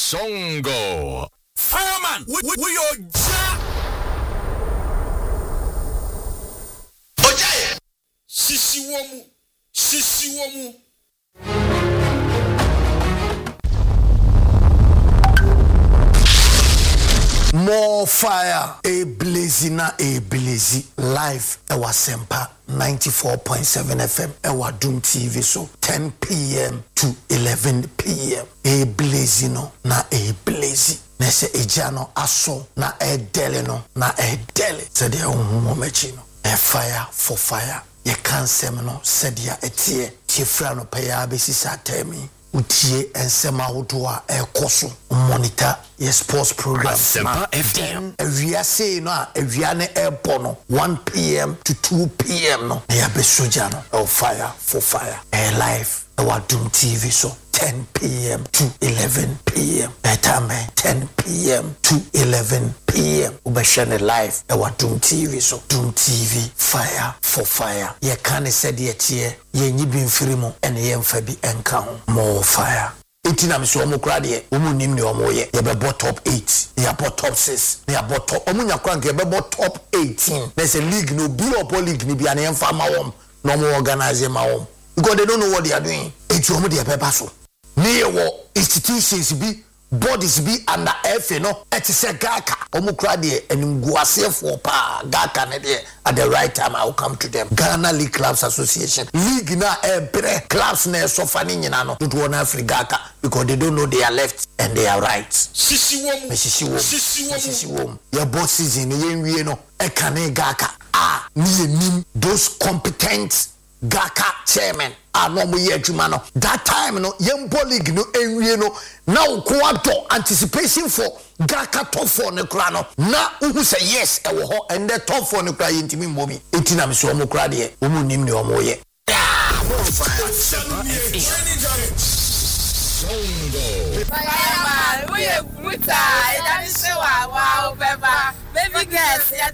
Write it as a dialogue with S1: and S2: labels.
S1: Songo.
S2: Fireman, we your job. Ojaye. Sisiwomu. More fire, a blazing, live, Ewa Sempa, 94.7 FM, Ewa Doom TV, so 10 p.m. to 11 p.m. A blazing, na a blazy. Nese ejano aso, na a deli, na a deli. Said ya umumechino, a fire for fire. Ye can't semino, said ya etie, tifrano paya besi sa temi. Utie ensema udua koso monitor your sports program
S1: Sempa FM
S2: we say no aviane airport 1 p.m. to 2 p.m. no ya be soja no fire for fire live our Doom TV so 10 p.m. to 11 p.m. Time 10 p.m. to 11 p.m. Ubashane live our Doom TV so Doom TV fire for fire ye can said yet ye nyibin firimo ene ye mfa bi enka ho more fire etina me so omukra de omu nim ne omo ye be top 8 ye be top 6 ye be top omunya krank ye be top 18 there's a league no be up league ni bia ne mfa ma wom no mo organize ma wom because they don't know what they are doing eti omu de paper so ne wo institutions bi bodies be under FA no etise gaka omukra de enimguasefo pa gaka ne de at the right time I will come to them. Ghana League Clubs Association league na every clubs na sofa ni nyina no to one Africa because they don't know they are left and they are right. Sisiwom your boss season ye nwie no ekane gaka ni nim those competent Gaka chairman no mo ye adwuma no that time no yembo league no enwie no na ukwato anticipation for Gaka top 4 ne kra no na uhu say yes e wo ho and the top 4 ne kra yentimi mbomi etina me so omo kra de omo nim ne omo ye
S3: Fireman, we a muta, it is so wow, baby girls.